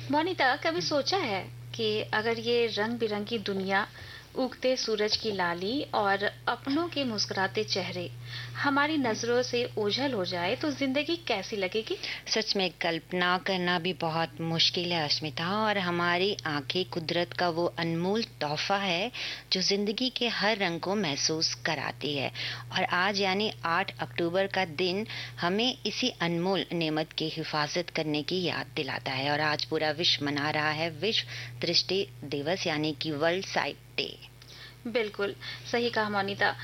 मोनिता, कभी सोचा है कि अगर ये रंग बिरंगी दुनिया, उगते सूरज की लाली और अपनों के मुस्कुराते चेहरे हमारी नजरों से ओझल हो जाए तो जिंदगी कैसी लगेगी? सच में कल्पना करना भी बहुत मुश्किल है अस्मिता। और हमारी आंखें कुदरत का वो अनमोल तोहफा है जो जिंदगी के हर रंग को महसूस कराती है। और आज यानी 8 अक्टूबर का दिन हमें इसी अनमोल नेमत की हिफाजत करने की याद दिलाता है। और आज पूरा विश्व मना रहा है विश्व दृष्टि दिवस यानी कि वर्ल्ड साइट डे। बिल्कुल सही कहा मोनिता।